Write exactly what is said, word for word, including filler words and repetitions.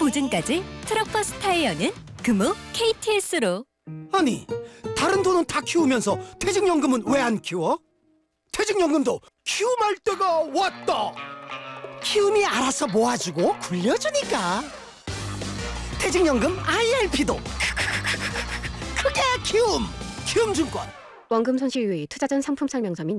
보증까지 트럭버스 타이어는 금호 케이티에스로. 아니, 다른 돈은 다 키우면서 퇴직연금은 왜 안 키워? 퇴직연금도 키움할 때가 왔다. 키움이 알아서 모아주고 굴려주니까. 퇴직연금 아이알피도 크게 키움. 키움증권. 원금 손실 유의 투자 전 상품 설명서 및